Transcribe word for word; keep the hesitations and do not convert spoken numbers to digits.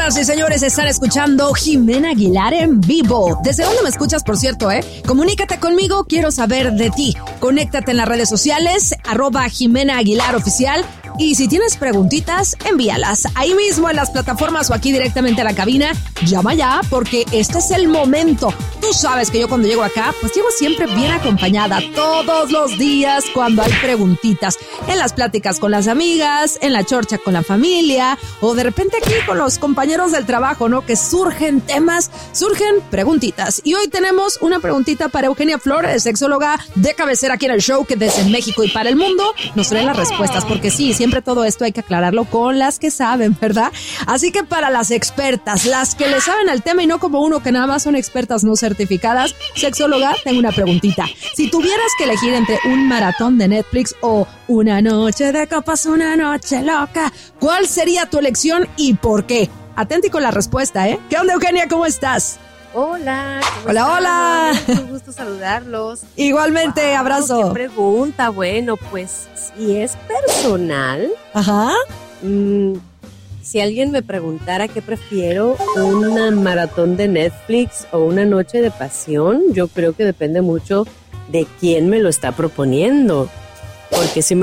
Señoras y señores, están escuchando Jimena Aguilar en vivo. ¿Desde dónde me escuchas, por cierto, eh? Comunícate conmigo, quiero saber de ti. Conéctate en las redes sociales, arroba Jimena Aguilar Oficial. Y si tienes preguntitas, envíalas ahí mismo en las plataformas o aquí directamente a la cabina. Llama ya, porque este es el momento. Tú sabes que yo cuando llego acá, pues llego siempre bien acompañada. Todos los días cuando hay preguntitas. En las pláticas con las amigas, en la chorcha con la familia, o de repente aquí con los compañeros del trabajo, ¿no? Que surgen temas, surgen preguntitas. Y hoy tenemos una preguntita para Eugenia Flores, sexóloga de cabecera aquí en el show, que desde México y para el mundo nos trae las respuestas, porque sí, siempre todo esto hay que aclararlo con las que saben, ¿verdad? Así que para las expertas, las que le saben al tema y no como uno que nada más son expertas no certificadas, sexóloga, tengo una preguntita. Si tuvieras que elegir entre un maratón de Netflix o una noche de copas, una noche loca, ¿cuál sería tu elección y por qué? Atenti con la respuesta, ¿eh? ¿Qué onda, Eugenia? ¿Cómo estás? Hola. Hola, están? hola. Un gusto saludarlos. Igualmente, wow, abrazo. Qué pregunta. Bueno, pues si es personal. Ajá. Mmm, si alguien me preguntara qué prefiero, una maratón de Netflix o una noche de pasión, yo creo que depende mucho de quién me lo está proponiendo. Porque si me